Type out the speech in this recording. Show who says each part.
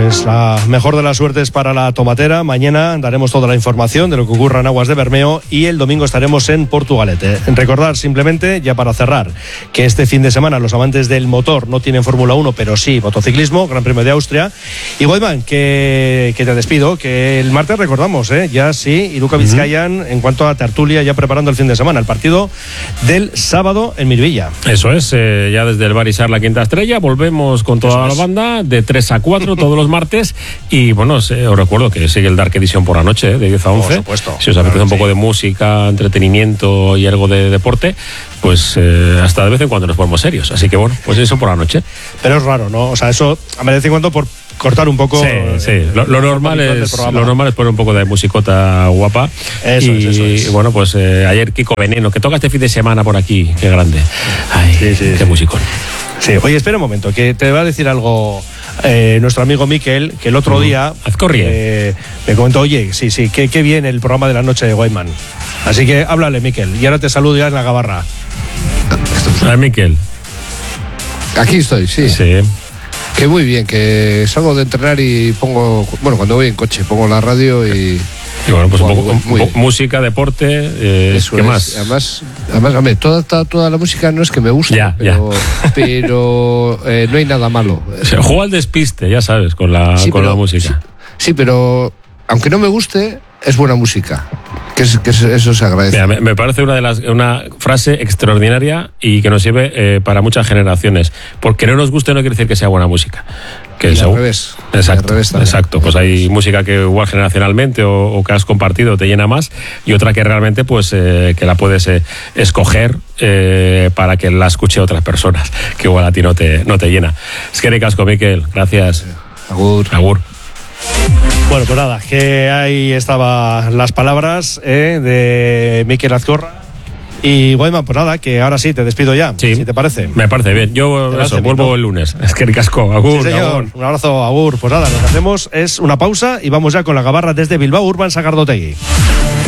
Speaker 1: Pues la mejor de las suertes para la tomatera. Mañana daremos toda la información de lo que ocurra en Aguas de Bermeo y el domingo estaremos en Portugalete. Recordar simplemente, ya para cerrar, que este fin de semana los amantes del motor no tienen Fórmula 1, pero sí motociclismo, Gran Premio de Austria. Y Weidman, que te despido, que el martes recordamos, ya sí, Iruka Vizcayan, en cuanto a tertulia, ya preparando el fin de semana, el partido del sábado en Miribilla.
Speaker 2: Eso es, ya desde el Barisar La Quinta Estrella, volvemos con toda la banda de 3 a 4 todos los martes. Y bueno, os recuerdo que sigue el Dark Edition por la noche, de 10 a 11. Por
Speaker 1: supuesto.
Speaker 2: Si os apetece un poco de música, entretenimiento y algo de deporte, pues hasta de vez en cuando nos ponemos serios. Así que bueno, pues eso por la noche.
Speaker 1: Pero es raro, ¿no? O sea, eso a vez en cuando por cortar un poco.
Speaker 2: Sí. Lo normal es poner un poco de musicota guapa. Eso es. Y bueno, pues ayer Kiko Veneno, que toca este fin de semana por aquí. Qué grande. Ay, qué musicón.
Speaker 1: Sí, oye, espera un momento, que te va a decir algo nuestro amigo Miquel, que el otro día me comentó, oye, sí, qué bien el programa de la noche de Weidman. Así que háblale, Miquel, y ahora te saludo ya en la gabarra.
Speaker 2: Miquel.
Speaker 3: Aquí estoy, sí. Que muy bien, que salgo de entrenar y pongo, bueno, cuando voy en coche, pongo la radio y
Speaker 2: bueno, pues un poco música, deporte, ¿qué más?
Speaker 3: Además, hombre, toda la música no es que me guste, pero no hay nada malo.
Speaker 2: Juego al despiste, ya sabes, con la música.
Speaker 3: Sí, pero aunque no me guste, es buena música. Que eso se agradece.
Speaker 2: Mira, me parece una frase extraordinaria y que nos sirve para muchas generaciones. Porque no nos guste no quiere decir que sea buena música. Que
Speaker 3: al revés.
Speaker 2: Exacto. Pues hay música que igual generacionalmente o que has compartido te llena más, y otra que realmente pues que la puedes escoger para que la escuche otras personas, que igual a ti no te llena. Es que ricasco, Miquel. Gracias.
Speaker 3: Agur.
Speaker 1: Bueno, pues nada, que ahí estaban las palabras de Miquel Azcorra. Y Weidman, pues nada, que ahora sí, te despido ya, si te parece.
Speaker 2: Me parece bien, yo vuelvo el lunes. Es que ricasco, agur.
Speaker 1: Sí, señor, agur. Un abrazo, agur. Pues nada, lo que hacemos es una pausa y vamos ya con la gabarra desde Bilbao, Urban Sagardotegui.